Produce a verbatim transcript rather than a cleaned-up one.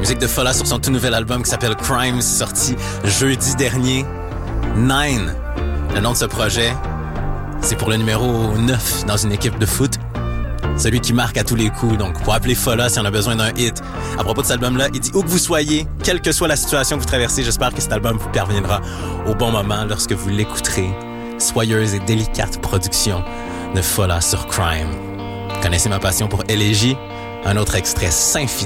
Musique de Fola sur son tout nouvel album qui s'appelle Crime, sorti jeudi dernier. Nine, le nom de ce projet, c'est pour le numéro neuf dans une équipe de foot. Celui qui marque à tous les coups. Donc, pour appeler Fola si on a besoin d'un hit. À propos de cet album-là, il dit où que vous soyez, quelle que soit la situation que vous traversez, j'espère que cet album vous parviendra au bon moment lorsque vous l'écouterez. Soyeuse et délicate production de Fola sur Crime. Vous connaissez ma passion pour Élégie? Un autre extrait, Saint-Fidèle.